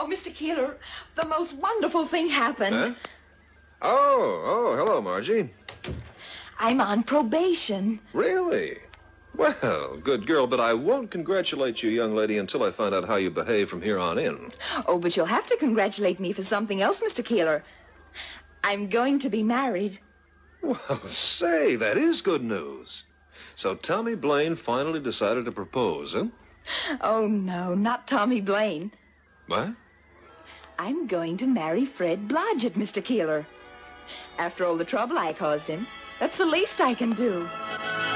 Mr. Keeler, the most wonderful thing happened. Huh? Oh, hello, Margie. I'm on probation. Really? Well, good girl, but I won't congratulate you, young lady, until I find out how you behave from here on in. Oh, but you'll have to congratulate me for something else, Mr. Keeler. I'm going to be married. Well, say, that is good news. So Tommy Blaine finally decided to propose, huh? Oh, no, not Tommy Blaine. What? I'm going to marry Fred Blodgett, Mr. Keeler. After all the trouble I caused him, that's the least I can do.